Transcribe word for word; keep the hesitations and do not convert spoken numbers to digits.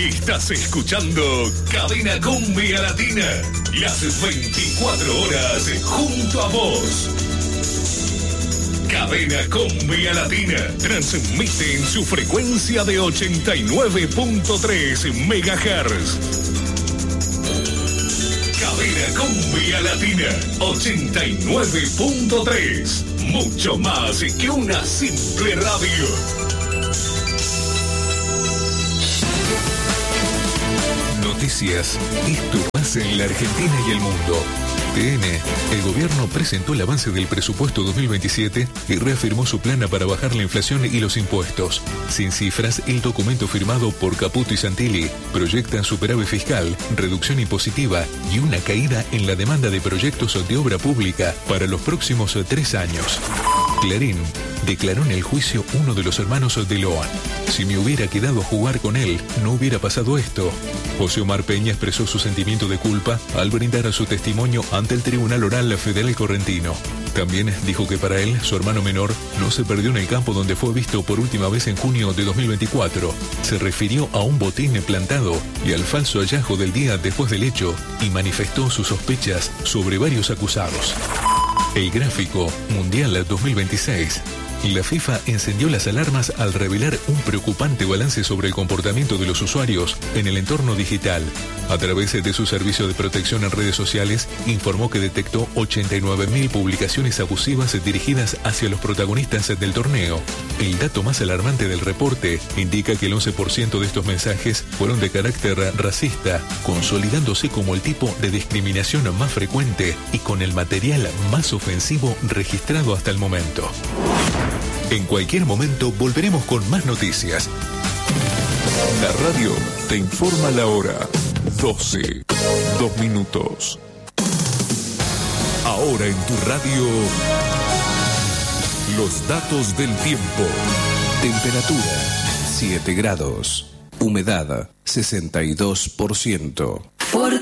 Estás escuchando Cadena Cumbia Latina. Las veinticuatro horas junto a vos. Cadena Cumbia Latina transmite en su frecuencia de ochenta y nueve punto tres megahertz. Cadena Cumbia Latina ochenta y nueve punto tres. Mucho más que una simple radio. Noticias. Esto pasa en la Argentina y el mundo. T N. El gobierno presentó el avance del presupuesto dos mil veintisiete y reafirmó su plan para bajar la inflación y los impuestos. Sin cifras, el documento firmado por Caputo y Santilli proyecta superávit fiscal, reducción impositiva y una caída en la demanda de proyectos de obra pública para los próximos tres años. Clarín. Declaró en el juicio uno de los hermanos de Loan. Si me hubiera quedado a jugar con él, no hubiera pasado esto. José Omar Peña expresó su sentimiento de culpa al brindar su testimonio ante el Tribunal Oral Federal Correntino. También dijo que para él, su hermano menor, no se perdió en el campo donde fue visto por última vez en junio de dos mil veinticuatro. Se refirió a un botín plantado y al falso hallazgo del día después del hecho y manifestó sus sospechas sobre varios acusados. El gráfico Mundial dos mil veintiséis. La FIFA encendió las alarmas al revelar un preocupante balance sobre el comportamiento de los usuarios en el entorno digital. A través de su servicio de protección en redes sociales, informó que detectó ochenta y nueve mil publicaciones abusivas dirigidas hacia los protagonistas del torneo. El dato más alarmante del reporte indica que el once por ciento de estos mensajes fueron de carácter racista, consolidándose como el tipo de discriminación más frecuente y con el material más ofensivo registrado hasta el momento. En cualquier momento volveremos con más noticias. La radio te informa la hora. doce, dos minutos. Ahora en tu radio, los datos del tiempo. Temperatura, siete grados. Humedad, sesenta y dos por ciento.